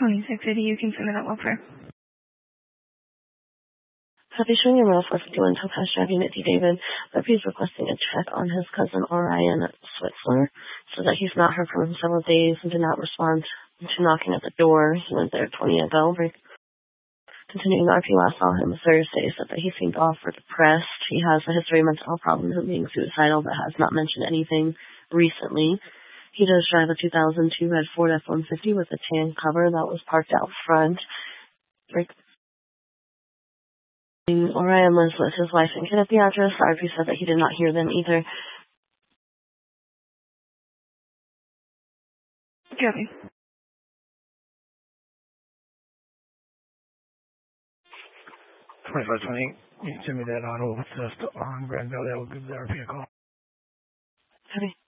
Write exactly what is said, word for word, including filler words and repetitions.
twenty-six eighty, you can send it out welfare. Copy showing your route four fifty-one Topaz Drive, Unit D. David. But he's requesting a check on his cousin Orion Switzler, so that he's not heard from him several days and did not respond to knocking at the door. He went there twenty at Bellbreak. Continuing, R P last saw him Thursday, said that he seemed off or depressed. He has a history of mental health problems and being suicidal, but has not mentioned anything recently. He does drive a two thousand two Red Ford F one fifty with a tan cover that was parked out front. Orion lives with his wife and kid at the address. R P said that he did not hear them either. Copy. twenty-five twenty, you can send me that auto with the on Grand Valley. I will give the R P a call. Copy.